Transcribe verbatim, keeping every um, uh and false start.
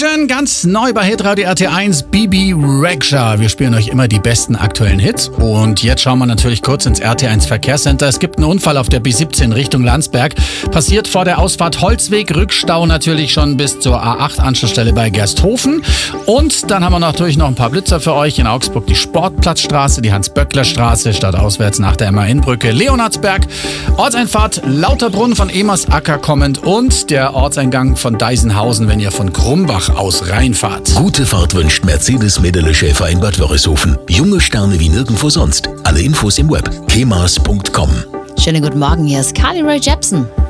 Imagine, ganz neu bei Hitradio R T eins, Bibi Rexha. Wir spielen euch immer die besten aktuellen Hits. Und jetzt schauen wir natürlich kurz ins R T eins Verkehrscenter. Es gibt einen Unfall auf der B siebzehn Richtung Landsberg. Passiert vor der Ausfahrt Holzweg. Rückstau natürlich schon bis zur A acht Anschlussstelle bei Gersthofen. Und dann haben wir natürlich noch ein paar Blitzer für euch. In Augsburg die Sportplatzstraße, die Hans-Böckler-Straße, stadtauswärts nach der M A-Inn-Brücke, Leonhardsberg, Ortseinfahrt Lauterbrunn von Emersacker kommend und der Ortseingang von Deisenhausen, wenn ihr von Krumbach aus reinfahrt. Gute Fahrt wünscht Mercedes Mäderle Schäfer in Bad Wörishofen. Junge Sterne wie nirgendwo sonst. Alle Infos im Web kemas punkt com. Schönen guten Morgen, hier ist Carly Rae Jepsen.